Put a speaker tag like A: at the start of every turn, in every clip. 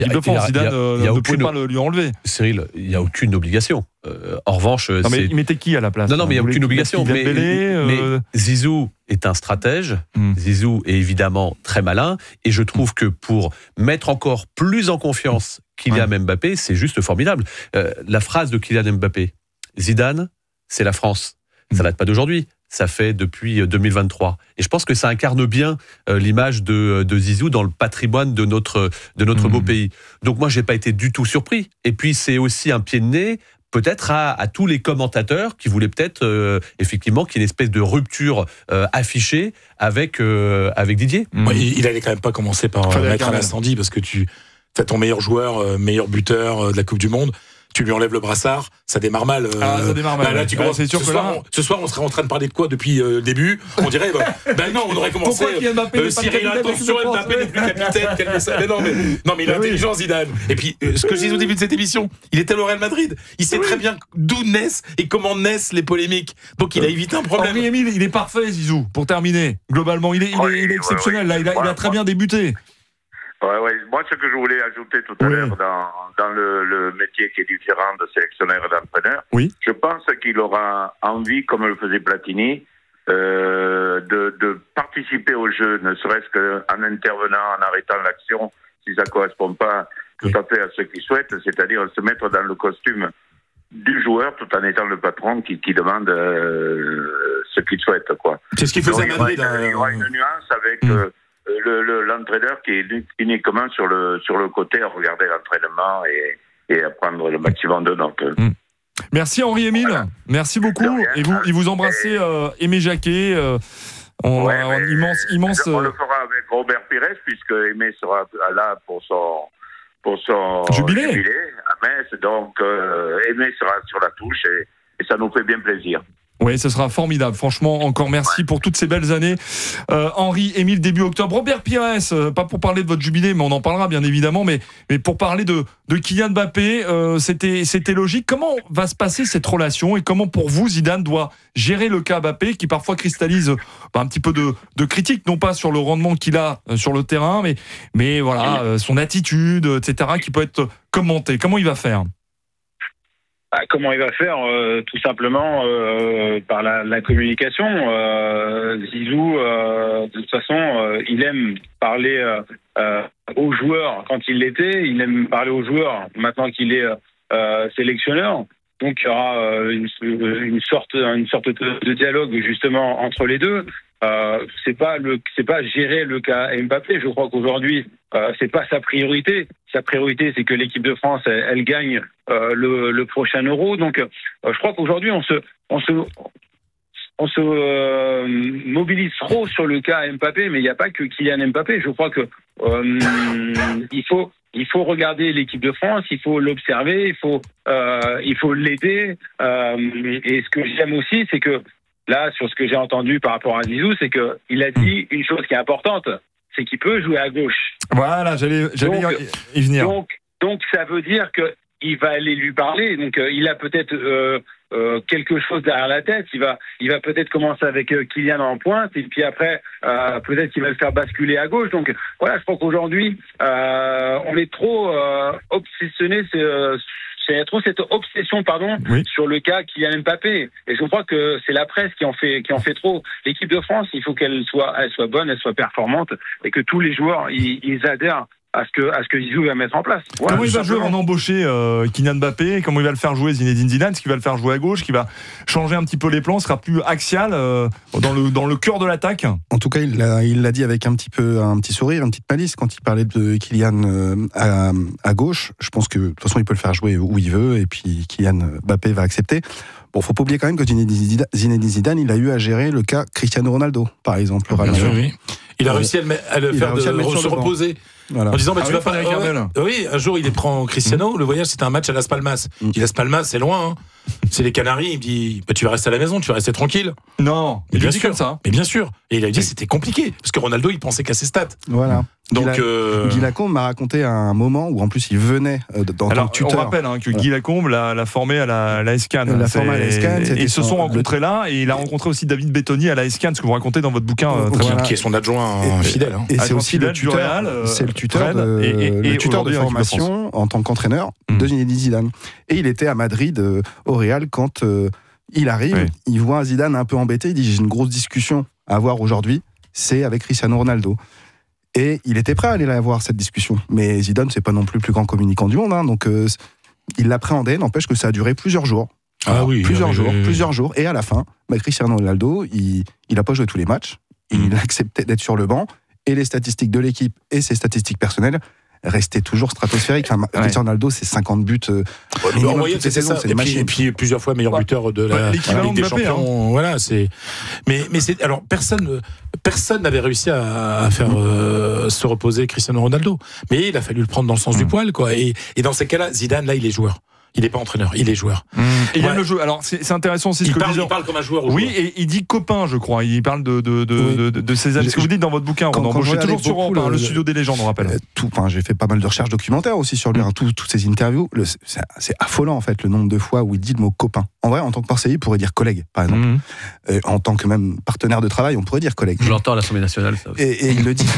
A: L'équipe de France, Zidane ne pouvait pas lui enlever.
B: Cyril, il n'y a aucune obligation. En revanche,
A: mais il mettait qui à la place?
B: Non, mais il n'y a aucune obligation. Mais Zizou est un stratège. Zizou est évidemment très malin. Et je trouve que pour mettre encore plus en confiance Kylian Mbappé, c'est juste formidable. La phrase de Kylian Mbappé, Zidane, c'est la France. Ça date pas d'aujourd'hui. Ça fait depuis 2023. Et je pense que ça incarne bien l'image de Zizou dans le patrimoine de notre beau pays. Donc moi, j'ai pas été du tout surpris. Et puis, c'est aussi un pied de nez, peut-être à tous les commentateurs qui voulaient peut-être, effectivement, qu'il y ait une espèce de rupture affichée avec Didier.
C: Il allait quand même pas commencer par mettre un incendie, parce que tu as ton meilleur joueur, meilleur buteur de la Coupe du Monde. Tu lui enlèves le brassard, ça démarre mal.
A: Ça démarre mal.
C: Là, tu commences.
A: C'est sûr
C: ce soir, on serait en train de parler de quoi depuis le début? On dirait, non, on aurait commencé. Cyril, attention, Mbappé n'est plus capitaine. Non, mais il est intelligent, Zidane. Et puis, ce que je disais au début de cette émission, il était au Real Madrid. Il sait très bien d'où naissent et comment naissent les polémiques. Donc, il a évité un problème.
A: Henri-Émile, il est parfait, Zizou. Pour terminer, globalement, il est exceptionnel. Là, il a très bien débuté.
D: Ouais. Moi, ce que je voulais ajouter tout à l'heure dans le métier qui est différent de sélectionneur et d'entraîneur, je pense qu'il aura envie, comme le faisait Platini, de participer au jeu, ne serait-ce qu'en intervenant, en arrêtant l'action, si ça ne correspond pas tout à fait à ce qu'il souhaite, c'est-à-dire se mettre dans le costume du joueur tout en étant le patron qui demande ce qu'il souhaite, quoi.
C: C'est ce qu'il faisait à Madrid.
D: Il y aura une nuance avec l'entraîneur qui est uniquement sur le côté à regarder l'entraînement et à prendre le maximum de notes.
A: Merci Henri-Émile, merci beaucoup. Et vous embrassez Aimé Jacquet, immense.
D: On le fera avec Robert Pires, puisque Aimé sera là pour son jubilé à Metz. Donc Aimé sera sur la touche et ça nous fait bien plaisir.
A: Oui, ce sera formidable. Franchement, encore merci pour toutes ces belles années. Henri-Émile, début octobre. Robert Pires, pas pour parler de votre jubilé, mais on en parlera bien évidemment, mais pour parler de Kylian Mbappé, c'était logique. Comment va se passer cette relation et comment pour vous, Zidane doit gérer le cas Mbappé qui parfois cristallise un petit peu de critiques, non pas sur le rendement qu'il a sur le terrain, mais voilà, son attitude, etc., qui peut être commentée. Comment il va faire ?
E: Comment il va faire tout simplement par la communication. Zizou, de toute façon, il aime parler aux joueurs quand il l'était. Il aime parler aux joueurs maintenant qu'il est sélectionneur. Donc il y aura une sorte de dialogue justement entre les deux. C'est pas gérer le cas Mbappé. Je crois qu'aujourd'hui c'est pas sa priorité. Sa priorité, c'est que l'équipe de France elle gagne le prochain Euro. Donc je crois qu'aujourd'hui on se mobilise trop sur le cas Mbappé, mais il n'y a pas que Kylian Mbappé. Je crois que il faut regarder l'équipe de France, il faut l'observer, il faut l'aider. Et ce que j'aime aussi, c'est que là, sur ce que j'ai entendu par rapport à Zizou, c'est que il a dit une chose qui est importante, c'est qu'il peut jouer à gauche.
A: Voilà, j'allais y venir.
E: Donc ça veut dire que il va aller lui parler. Donc il a peut-être quelque chose derrière la tête. Il va peut-être commencer avec Kylian en pointe et puis après peut-être qu'il va le faire basculer à gauche. Donc voilà, je crois qu'aujourd'hui on est trop obsessionné. C'est trop cette obsession, sur le cas Kylian Mbappé. Et je crois que c'est la presse qui en fait trop. L'équipe de France, il faut qu'elle soit bonne, elle soit performante, et que tous les joueurs ils adhèrent à ce que Zizou va mettre en place. Voilà,
A: comment il va jouer en embauché Kylian Mbappé, comment il va le faire jouer Zinedine Zidane, ce qui va le faire jouer à gauche, qui va changer un petit peu les plans, sera plus axial dans le cœur de l'attaque.
F: En tout cas, il l'a dit avec un petit sourire, une petite malice quand il parlait de Kylian à gauche. Je pense que de toute façon il peut le faire jouer où il veut et puis Kylian Mbappé va accepter. Bon, faut pas oublier quand même que Zinedine Zidane, il a eu à gérer le cas Cristiano Ronaldo, par exemple.
C: Oui. Il a réussi à le faire se reposer. Voilà. En disant, tu vas pas. Oui, un jour il prend Cristiano. Le voyage, c'était un match à Las Palmas. Las Palmas, c'est loin. c'est les Canaries. Il me dit, tu vas rester à la maison, tu vas rester tranquille.
A: Non, il lui dit comme ça.
C: Mais bien sûr. Et il a dit que c'était compliqué parce que Ronaldo, il pensait qu'à ses stats.
F: Voilà.
C: Donc,
F: Guy Lacombe m'a raconté un moment où en plus il venait dans le tuteur.
A: On rappelle que Guy Lacombe l'a formé à la SCAN. Ils se sont rencontrés là, et il a rencontré aussi David Bettoni à la SCAN, ce que vous racontez dans votre bouquin.
C: Qui est son adjoint fidèle.
F: Et c'est aussi le tuteur, c'est le tuteur de formation en tant qu'entraîneur de Zinedine Zidane. Et il était à Madrid au Real quand il arrive, il voit Zidane un peu embêté, il dit j'ai une grosse discussion à avoir aujourd'hui, c'est avec Cristiano Ronaldo. Et il était prêt à aller avoir cette discussion. Mais Zidane, c'est pas non plus le plus grand communicant du monde, donc il l'appréhendait, n'empêche que ça a duré plusieurs jours. Plusieurs jours. Et à la fin, Cristiano Ronaldo, il a pas joué tous les matchs, il acceptait d'être sur le banc, et les statistiques de l'équipe et ses statistiques personnelles restaient toujours stratosphériques. Cristiano Ronaldo, c'est 50 buts
C: en moyenne, c'est saison, c'est des machines. Et puis plusieurs fois meilleur buteur de la Ligue des Champions. Voilà, c'est. Mais c'est alors personne n'avait réussi à faire se reposer Cristiano Ronaldo. Mais il a fallu le prendre dans le sens du poil, quoi. Et dans ces cas-là, Zidane, là, il est joueur. Il n'est pas entraîneur, il est joueur.
A: Il aime le jeu. Alors c'est intéressant aussi ce que
C: il parle comme un joueur.
A: Oui, et il dit copain, je crois. Il parle de ses amis. Ce que vous dites dans votre bouquin, on embauche toujours sur Europe, le studio des légendes, on rappelle.
F: J'ai fait pas mal de recherches documentaires aussi sur lui, toutes ces interviews. C'est affolant en fait le nombre de fois où il dit le mot copain. En vrai, en tant que Marseillais, il pourrait dire collègue, par exemple. En tant que même partenaire de travail, on pourrait dire collègue.
B: Je l'entends à l'Assemblée nationale, ça aussi.
F: Et il le dit.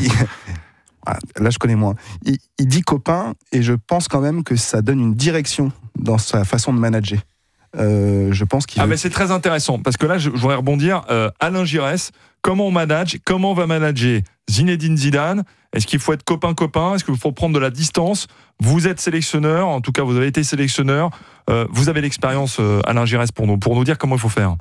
F: Là, je connais moins. Il dit copain, et je pense quand même que ça donne une direction dans sa façon de manager. Je pense qu'il.
A: Mais c'est très intéressant, parce que là, je voudrais rebondir. Alain Giresse, comment on manage? Comment on va manager Zinedine Zidane? Est-ce qu'il faut être copain-copain? Est-ce qu'il faut prendre de la distance? Vous êtes sélectionneur, en tout cas, vous avez été sélectionneur. Vous avez l'expérience, Alain Giresse, pour nous dire comment il faut faire.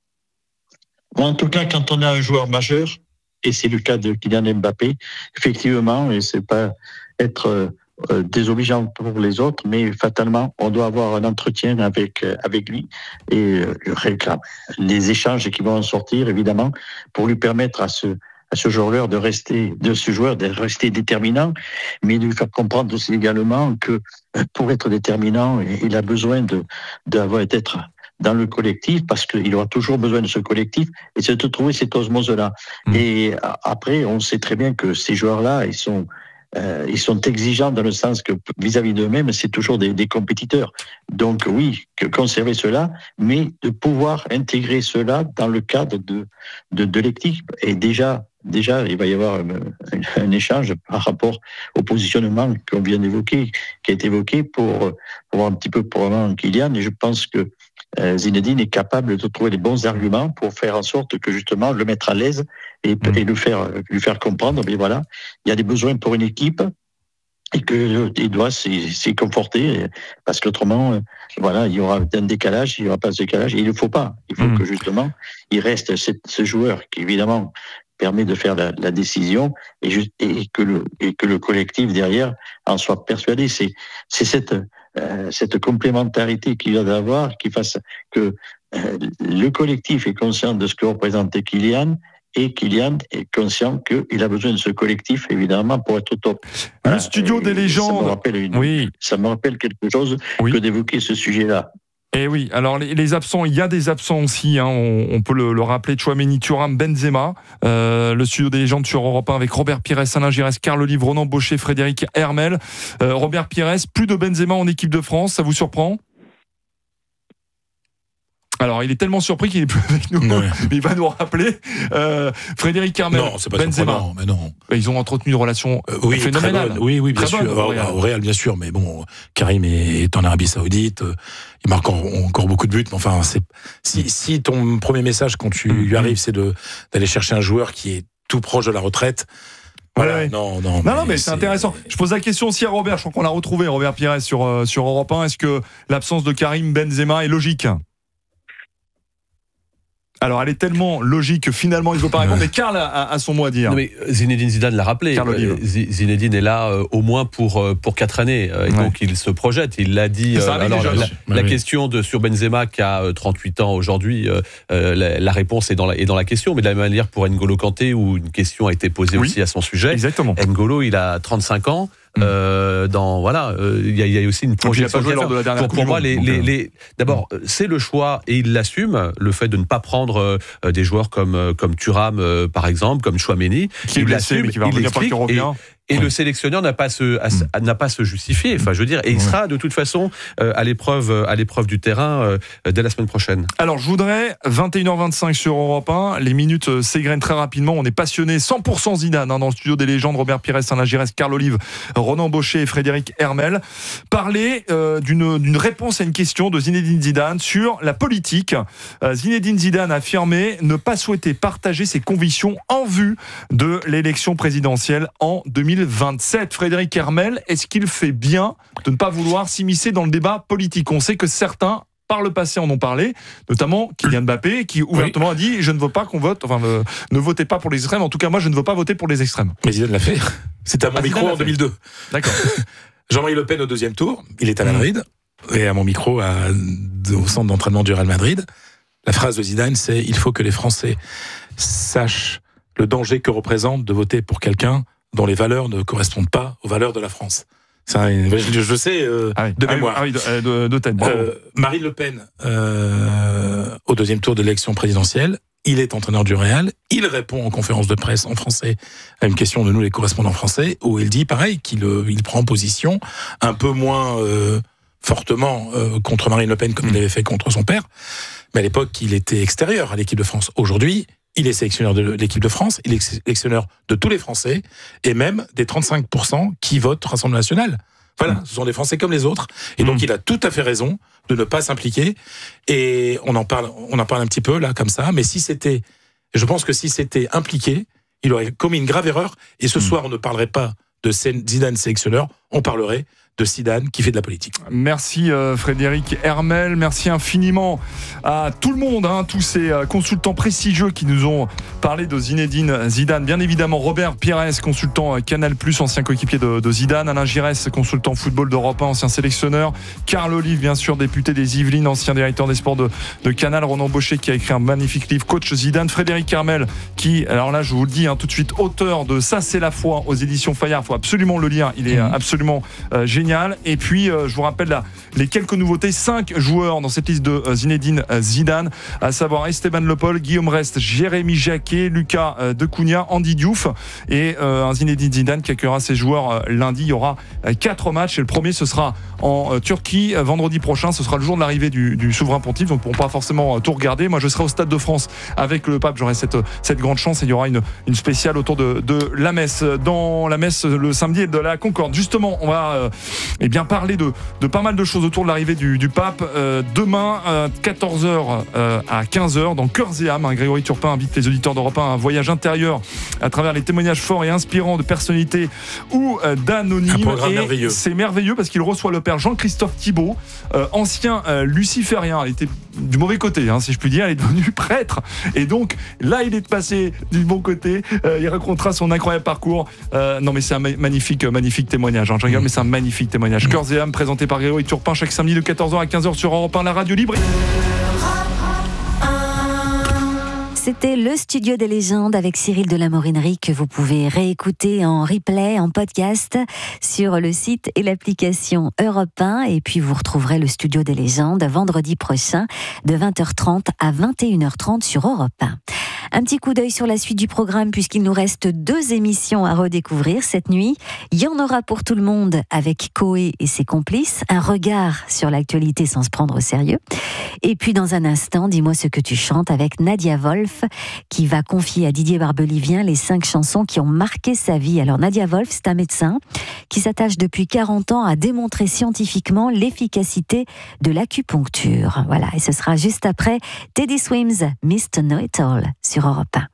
G: En tout cas, quand on a un joueur majeur, et c'est le cas de Kylian Mbappé, effectivement, et c'est pas être désobligeant pour les autres, mais fatalement, on doit avoir un entretien avec lui et réclame les échanges qui vont en sortir, évidemment, pour lui permettre à ce joueur de rester déterminant, mais de lui faire comprendre aussi également que pour être déterminant, il a besoin d'être dans le collectif, parce qu'il aura toujours besoin de ce collectif, et c'est de trouver cette osmose-là. Et après, on sait très bien que ces joueurs-là, ils sont exigeants dans le sens que vis-à-vis d'eux-mêmes, c'est toujours des compétiteurs. Donc oui, que conserver cela, mais de pouvoir intégrer cela dans le cadre de l'équipe. Et déjà, il va y avoir un échange par rapport au positionnement qu'on vient d'évoquer, qui a été évoqué pour voir un petit peu pour Kylian, et je pense que Zinedine est capable de trouver les bons arguments pour faire en sorte que justement le mettre à l'aise et lui faire comprendre, mais voilà, il y a des besoins pour une équipe et qu'il doit s'y conforter, parce qu'autrement, voilà, il y aura un décalage, il n'y aura pas de décalage, et il ne faut pas. Il faut que justement, il reste ce joueur qui évidemment permet de faire la décision et que le collectif derrière en soit persuadé. C'est cette complémentarité qu'il y a d'avoir qui fasse que le collectif est conscient de ce que représentait Kylian, et Kylian est conscient qu'il a besoin de ce collectif, évidemment, pour être au top.
A: Le studio des légendes.
G: Ça me rappelle quelque chose que d'évoquer ce sujet-là.
A: Et oui, alors les absents, il y a des absents aussi, on peut le rappeler, Tchouaméni, Thuram, Benzema, le studio des légendes sur Europe 1 avec Robert Pires, Alain Giresse, Carl Olive, Ronan Baucher, Frédéric Hermel. Robert Pires, plus de Benzema en équipe de France, ça vous surprend ? Alors, il est tellement surpris qu'il n'est plus avec nous, mais il va nous rappeler. Frédéric Hermel,
C: non, c'est pas
A: Benzema.
C: Mais non.
A: Ils ont entretenu une relation phénoménale.
C: Oui, bien sûr. Au Real, bien sûr. Mais bon, Karim est en Arabie Saoudite. Il marque encore beaucoup de buts. Mais enfin, si ton premier message quand tu lui arrives, c'est d'aller chercher un joueur qui est tout proche de la retraite. Voilà, non,
A: mais c'est intéressant. Je pose la question aussi à Robert. Je crois qu'on l'a retrouvé, Robert Pires, sur Europe 1. Est-ce que l'absence de Karim Benzema est logique ? Alors, elle est tellement logique que finalement, il ne veut pas répondre, mais Karl a son mot à dire.
B: Non, mais Zinedine Zidane l'a rappelé. Zinedine est là au moins pour 4 années. Et donc, il se projette. Il l'a dit. La question sur Benzema, qui a 38 ans aujourd'hui, la réponse est dans la question. Mais de la même manière, pour N'Golo Kanté, où une question a été posée aussi à son sujet.
A: Exactement.
B: N'Golo, il a 35 ans. il y a aussi une projection.
A: Il a pas joué lors de la dernière
B: pour moi, d'abord, c'est le choix et il l'assume, le fait de ne pas prendre des joueurs comme Thuram, par exemple, comme Chouameni.
A: Qui est blessé, mais qui va revenir par qu'il revient.
B: Et le sélectionneur n'a pas à se justifier. Enfin, je veux dire, et il sera de toute façon à l'épreuve du terrain dès la semaine prochaine.
A: Alors, je voudrais 21h25 sur Europe 1. Les minutes s'égrènent très rapidement. On est passionné 100% Zidane dans le studio des légendes. Robert Pires, Alain Giresse, Carl Olive, Ronan Baucher et Frédéric Hermel. Parler d'une réponse à une question de Zinedine Zidane sur la politique. Zinedine Zidane a affirmé ne pas souhaiter partager ses convictions en vue de l'élection présidentielle en 2027. Frédéric Hermel, est-ce qu'il fait bien de ne pas vouloir s'immiscer dans le débat politique ? On sait que certains, par le passé, en ont parlé, notamment Kylian Mbappé, qui ouvertement a dit « je ne veux pas qu'on vote, ne votez pas pour les extrêmes, en tout cas moi je ne veux pas voter pour les extrêmes ».
C: Mais Zidane l'a fait. C'était à mon micro en 2002.
A: D'accord.
C: Jean-Marie Le Pen au deuxième tour, il est à Madrid, et à mon micro au centre d'entraînement du Real Madrid, la phrase de Zidane c'est « il faut que les Français sachent le danger que représente de voter pour quelqu'un dont les valeurs ne correspondent pas aux valeurs de la France ». Je sais de mémoire.
A: De tête.
C: Marine Le Pen, au deuxième tour de l'élection présidentielle, il est entraîneur du Real, il répond en conférence de presse en français à une question de nous les correspondants français, où il dit pareil, qu'il prend position un peu moins fortement contre Marine Le Pen comme il l'avait fait contre son père, mais à l'époque il était extérieur à l'équipe de France. Aujourd'hui, il est sélectionneur de l'équipe de France, il est sélectionneur de tous les Français, et même des 35% qui votent Rassemblement National. Voilà, ce sont des Français comme les autres, et donc il a tout à fait raison de ne pas s'impliquer, et on en parle un petit peu là, comme ça, mais je pense que si c'était impliqué, il aurait commis une grave erreur, et ce soir on ne parlerait pas de Zidane sélectionneur, on parlerait de Zidane qui fait de la politique.
A: Merci Frédéric Hermel, merci infiniment à tout le monde, tous ces consultants prestigieux qui nous ont parlé de Zinedine Zidane. Bien évidemment Robert Pires, consultant Canal+, ancien coéquipier de Zidane, Alain Giresse, consultant football d'Europe 1, ancien sélectionneur, Carl Olive, bien sûr député des Yvelines, ancien directeur des sports de Canal, Ronan Baucher qui a écrit un magnifique livre, Coach Zidane, Frédéric Hermel qui, alors là je vous le dis tout de suite, auteur de Ça c'est la foi aux éditions Fayard, il faut absolument le lire, il est absolument génial. Et puis je vous rappelle là les quelques nouveautés, 5 joueurs dans cette liste de Zinedine Zidane, à savoir Esteban Le Pol, Guillaume Rest, Jérémy Jacquet, Lucas Decugna, Andy Diouf, et un Zinedine Zidane qui accueillera ses joueurs lundi. Il y aura 4 matchs et le premier ce sera en Turquie vendredi prochain, ce sera le jour de l'arrivée du souverain pontife, donc ils ne pourront pas forcément tout regarder. Moi je serai au Stade de France avec le pape, j'aurai cette grande chance, et il y aura une spéciale autour de la messe, dans la messe le samedi de la Concorde. Justement on va parler de pas mal de choses autour de l'arrivée du pape. Demain, 14h à 15h, dans Cœurs et âmes, Grégory Turpin invite les auditeurs d'Europe 1 à un voyage intérieur à travers les témoignages forts et inspirants de personnalités ou d'anonymes.
C: Un programme merveilleux.
A: C'est merveilleux parce qu'il reçoit le père Jean-Christophe Thibault, ancien luciférien. Il était du mauvais côté, si je puis dire. Il est devenu prêtre. Et donc, là, il est passé du bon côté. Il racontera son incroyable parcours. Non, mais c'est un magnifique témoignage. Je regarde, mais c'est un magnifique témoignage. Cœurs et âmes, présenté par Grégory Turpin chaque samedi de 14h à 15h sur Europe 1, la radio libre.
H: C'était le Studio des légendes avec Cyril de la Morinerie, que vous pouvez réécouter en replay, en podcast sur le site et l'application Europe 1. Et puis vous retrouverez le Studio des légendes vendredi prochain de 20h30 à 21h30 sur Europe 1. Un petit coup d'œil sur la suite du programme, puisqu'il nous reste 2 émissions à redécouvrir cette nuit. Il y en aura pour tout le monde avec Coé et ses complices, un regard sur l'actualité sans se prendre au sérieux. Et puis dans un instant, Dis-moi ce que tu chantes avec Nadia Wolf, qui va confier à Didier Barbelivien les 5 chansons qui ont marqué sa vie. Alors Nadia Wolf, c'est un médecin qui s'attache depuis 40 ans à démontrer scientifiquement l'efficacité de l'acupuncture. Voilà, et ce sera juste après Teddy Swims, Mr. Know It All sur Europe 1.